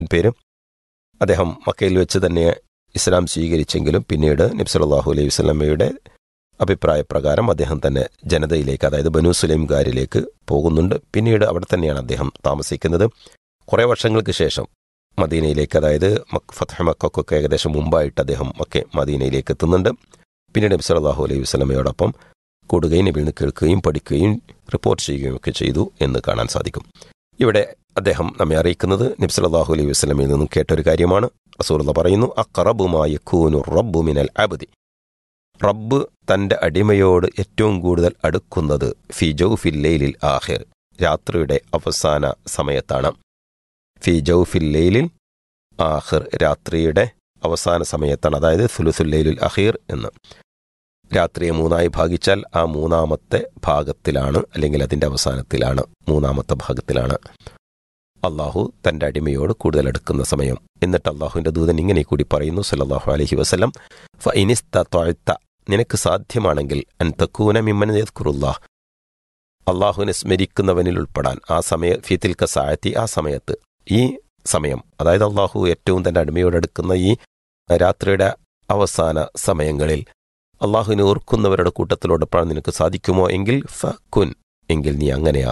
പേര്. അദ്ദേഹം മക്കയിൽ വെച്ച് തന്നെ ഇസ്ലാം സ്വീകരിച്ചെങ്കിലും പിന്നീട് നബി സല്ലല്ലാഹു അലൈഹി വസല്ലമയുടെ അഭിപ്രായപ്രകാരം അദ്ദേഹം തന്നെ ജനതയിലേക്ക്, അതായത് ബനൂ സുലൈംകാരിലേക്ക് പോകുന്നുണ്ട്. പിന്നീട് അവിടെ തന്നെയാണ് അദ്ദേഹം താമസിക്കുന്നത്. കുറേ വർഷങ്ങൾക്ക് ശേഷം മദീനയിലേക്ക്, അതായത് ഫത്ഹ് മക്കക്കൊക്കെ ഏകദേശം മുമ്പായിട്ട് അദ്ദേഹം മദീനയിലേക്ക് എത്തുന്നുണ്ട്. പിന്നീട് നബി സല്ലല്ലാഹു അലൈഹി വസല്ലമയോടൊപ്പം കൂടുകയും നബിയിൽ നിന്ന് കേൾക്കുകയും പഠിക്കുകയും റിപ്പോർട്ട് ചെയ്യുകയും ഒക്കെ ചെയ്തു എന്ന് കാണാൻ സാധിക്കും. ഇവിടെ അദ്ദേഹം നമ്മെ അറിയിക്കുന്നത് നബി സല്ലല്ലാഹു അലൈഹി വസല്ലമയിൽ നിന്നും കേട്ടൊരു കാര്യമാണ്. റസൂലുള്ളാഹി പറയുന്നു, അഖറബു മാ യകൂനു റബ്ബു മിനൽ അബ്ദി, റബ്ബ് തൻ്റെ അടിമയോട് ഏറ്റവും കൂടുതൽ അടുക്കുന്നത് ഫി ജൗഫിൽ ലൈലിൽ ആഖിർ, രാത്രിയുടെ അവസാന സമയത്താണ്. ഫി ജൗഫിൽ ലൈലിൽ ആഖിർ, രാത്രിയുടെ അവസാന സമയത്താണ്. അതായത് സുലുസുൽ ലൈലുൽ അഖീർ എന്ന്. രാത്രിയെ മൂന്നായി ഭാഗിച്ചാൽ ആ മൂന്നാമത്തെ ഭാഗത്തിലാണ്, അല്ലെങ്കിൽ അതിൻ്റെ അവസാനത്തിലാണ്, മൂന്നാമത്തെ ഭാഗത്തിലാണ് അള്ളാഹു തൻ്റെ അടിമയോട് കൂടുതൽ അടുക്കുന്ന സമയം. എന്നിട്ട് അള്ളാഹുവിൻ്റെ ദൂതൻ ഇങ്ങനെ കൂടി പറയുന്നു സല്ലല്ലാഹു അലൈഹി വസല്ലം, ഫഇനിസ്തതഅത, നിനക്ക് സാധ്യമാണെങ്കിൽ അൻ തകൂന മിമ്മൻ യദ്കുറുല്ലാഹ്, അള്ളാഹുവിനെ സ്മരിക്കുന്നവനിൽ ഉൾപ്പെടാൻ. ആ ഫീ തിൽക സഅതി, ആ സമയത്ത്, ഈ സമയം, അതായത് അള്ളാഹു ഏറ്റവും തൻ്റെ അടിമയോട് അടുക്കുന്ന ഈ രാത്രിയുടെ അവസാന സമയങ്ങളിൽ അള്ളാഹുവിനെ ഓർക്കുന്നവരുടെ കൂട്ടത്തിലോടൊപ്പം നിനക്ക് സാധിക്കുമോ എങ്കിൽ ഫകുൻ, എങ്കിൽ നീ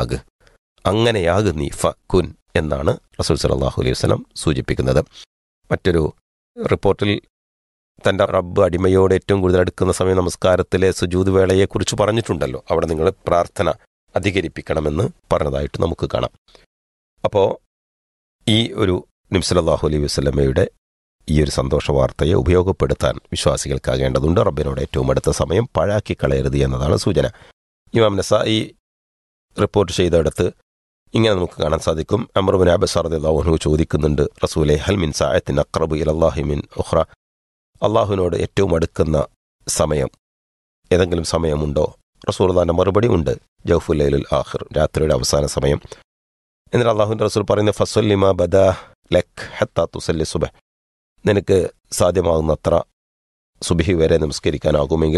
അങ്ങനെയാക് നീ ഫകുൻ എന്നാണ് റസൂൽ സല്ലല്ലാഹു അലൈഹി വസല്ലം സൂചിപ്പിക്കുന്നത്. മറ്റൊരു റിപ്പോർട്ടിൽ തൻ്റെ റബ്ബ് അടിമയോട് ഏറ്റവും കൂടുതൽ അടുക്കുന്ന സമയം നമസ്കാരത്തിലെ സുജൂദ് വേളയെക്കുറിച്ച് പറഞ്ഞിട്ടുണ്ടല്ലോ. അവിടെ നിങ്ങൾ പ്രാർത്ഥന അധികരിപ്പിക്കണമെന്ന് പറഞ്ഞതായിട്ട് നമുക്ക് കാണാം. അപ്പോൾ ഈ ഒരു നബി സല്ലല്ലാഹു അലൈഹി വസല്ലമയുടെ ഈ ഒരു സന്തോഷ വാർത്തയെ ഉപയോഗപ്പെടുത്താൻ വിശ്വാസികൾക്കാകേണ്ടതുണ്ട്. റബ്ബിനോട് ഏറ്റവും അടുത്ത സമയം പാഴാക്കി കളയരുത് എന്നതാണ് സൂചന. ഇമാം നസായി റിപ്പോർട്ട് ചെയ്തെടുത്ത് ഇങ്ങനെ നമുക്ക് കാണാൻ സാധിക്കും. അംർ ഇബ്നു അബ്ബാസ് റളിയല്ലാഹു അൻഹു ചോദിക്കുന്നുണ്ട്, റസൂലേ ഹൽ മിൻ സഅത്തിൻ അഖ്റബു ഇലല്ലാഹി മിൻ ഉഖ്റ, അള്ളാഹുവിനോട് ഏറ്റവും അടുക്കുന്ന സമയം ഏതെങ്കിലും സമയമുണ്ടോ? റസൂലുള്ളാഹിന്റെ മറുപടി ഉണ്ട്, ജൗഫുൽ ലൈലുൽ ആഖിർ, രാത്രിയുടെ അവസാന സമയം. എന്നിട്ട് അള്ളാഹുവിൻ്റെ റസൂൽ പറയുന്നത്, ഫസ്വല്ലി മാ ബദാ ലക് ഹത്താ തുസല്ലി സുബ്ഹ്, നിനക്ക് സാധ്യമാകുന്നത്ര സുബ്ഹി വരെ നമസ്കരിക്കാനാകുമെങ്കിൽ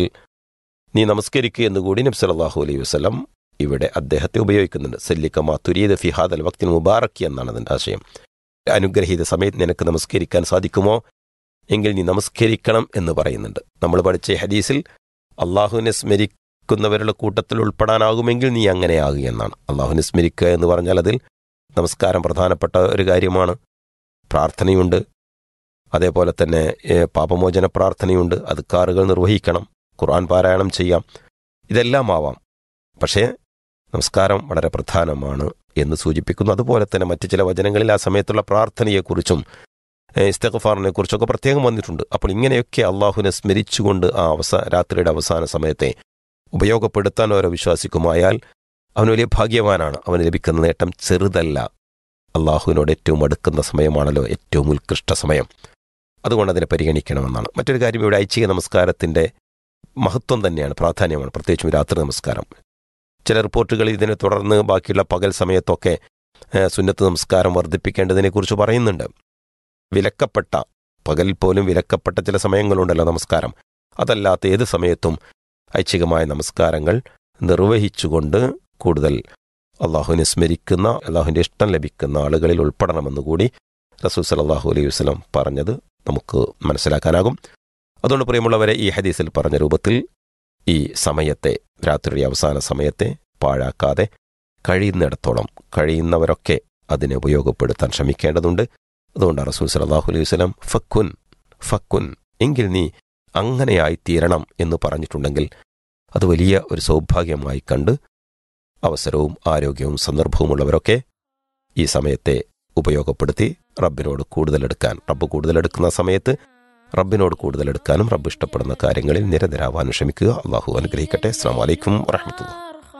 നീ നമസ്കരിക്കുക എന്നുകൂടി നബി സല്ലല്ലാഹു അലൈഹി വസല്ലം ഇവിടെ അദ്ദേഹത്തെ ഉപയോഗിക്കുന്നുണ്ട്. സല്ലിക മാ തുരീദ് ഫി ഹാദൽ വഖ്തിൽ മുബാറക് എന്നാണ് അതിൻ്റെ ആശയം. അനുഗ്രഹീത സമയത്ത് നിനക്ക് നമസ്കരിക്കാൻ സാധിക്കുമോ എങ്കിൽ നീ നമസ്കരിക്കണം എന്ന് പറയുന്നുണ്ട്. നമ്മൾ പഠിച്ച ഹദീസിൽ അള്ളാഹുവിനെ സ്മരിക്കുന്നവരുടെ കൂട്ടത്തിൽ ഉൾപ്പെടാനാകുമെങ്കിൽ നീ അങ്ങനെയാകുക എന്നാണ്. അള്ളാഹുവിനെ സ്മരിക്കുക എന്ന് പറഞ്ഞാൽ അതിൽ നമസ്കാരം പ്രധാനപ്പെട്ട ഒരു കാര്യമാണ്. പ്രാർത്ഥനയുണ്ട്, അതേപോലെ തന്നെ പാപമോചന പ്രാർത്ഥനയുണ്ട്, അദ്കാറുകൾ നിർവഹിക്കണം, ഖുർആൻ പാരായണം ചെയ്യാം, ഇതെല്ലാം ആവാം. പക്ഷേ നമസ്കാരം വളരെ പ്രധാനമാണ് എന്ന് സൂചിപ്പിക്കുന്നു. അതുപോലെ തന്നെ മറ്റു ചില വചനങ്ങളിൽ ആ സമയത്തുള്ള പ്രാർത്ഥനയെക്കുറിച്ചും ഇസ്തിഗ്ഫാറിനെ കുറിച്ചൊക്കെ പ്രത്യേകം വന്നിട്ടുണ്ട്. അപ്പോൾ ഇങ്ങനെയൊക്കെ അള്ളാഹുവിനെ സ്മരിച്ചുകൊണ്ട് ആ രാത്രിയുടെ അവസാന സമയത്തെ ഉപയോഗപ്പെടുത്താൻ ഓരോ വിശ്വാസിക്കുമായാൽ അവന് വലിയ ഭാഗ്യവാനാണ്. അവന് ലഭിക്കുന്ന നേട്ടം ചെറുതല്ല. അള്ളാഹുവിനോട് ഏറ്റവും അടുക്കുന്ന സമയമാണല്ലോ ഏറ്റവും ഉത്കൃഷ്ട സമയം. അതുകൊണ്ട് അതിനെ പരിഗണിക്കണമെന്നാണ്. മറ്റൊരു കാര്യം, ഇവിടെ ഐച്ഛിക നമസ്കാരത്തിൻ്റെ മഹത്വം തന്നെയാണ്, പ്രാധാന്യമാണ്, പ്രത്യേകിച്ചും രാത്രി നമസ്കാരം. ചില റിപ്പോർട്ടുകൾ ഇതിനെ തുടർന്ന് ബാക്കിയുള്ള പകൽ സമയത്തൊക്കെ സുന്നത്ത് നമസ്കാരം വർദ്ധിപ്പിക്കേണ്ടതിനെക്കുറിച്ച് പറയുന്നുണ്ട്. വിലക്കപ്പെട്ട, പകലിൽ പോലും വിലക്കപ്പെട്ട ചില സമയങ്ങളുണ്ടല്ലോ നമസ്കാരം, അതല്ലാത്ത ഏത് സമയത്തും ഐച്ഛികമായ നമസ്കാരങ്ങൾ നിർവഹിച്ചുകൊണ്ട് കൂടുതൽ അള്ളാഹുവിനെ സ്മരിക്കുന്ന, അള്ളാഹുവിൻ്റെ ഇഷ്ടം ലഭിക്കുന്ന ആളുകളിൽ ഉൾപ്പെടണമെന്നുകൂടി റസൂൽ സല്ലല്ലാഹു അലൈഹി വസല്ലം പറഞ്ഞത് നമുക്ക് മനസ്സിലാക്കാനാകും. അതുകൊണ്ട് പ്രിയമുള്ളവരെ, ഈ ഹദീസിൽ പറഞ്ഞ രൂപത്തിൽ ഈ സമയത്തെ, രാത്രി അവസാന സമയത്തെ പാഴാക്കാതെ കഴിയുന്നിടത്തോളം കഴിയുന്നവരൊക്കെ അതിനെ ഉപയോഗപ്പെടുത്താൻ ശ്രമിക്കേണ്ടതുണ്ട്. അതുകൊണ്ട് റസൂൽ സല്ലല്ലാഹു അലൈഹി വസല്ലം ഫക്കുൻ എങ്കിൽ നീ അങ്ങനെയായിത്തീരണം എന്ന് പറഞ്ഞിട്ടുണ്ടെങ്കിൽ അത് വലിയ ഒരു സൗഭാഗ്യമായി കണ്ട് അവസരവും ആരോഗ്യവും സന്ദർഭവുമുള്ളവരൊക്കെ ഈ സമയത്തെ ഉപയോഗപ്പെടുത്തി റബ്ബിനോട് കൂടുതലെടുക്കാൻ, റബ്ബ് കൂടുതലെടുക്കുന്ന സമയത്ത് റബ്ബിനോട് കൂടുതലെടുക്കാനും റബ്ബ് ഇഷ്ടപ്പെടുന്ന കാര്യങ്ങളിൽ നിരതരാവാനും ശ്രമിക്കുക. അള്ളാഹു അനുഗ്രഹിക്കട്ടെ. അസ്സലാമു അലൈക്കും വറഹ്മത്തുള്ളാഹി.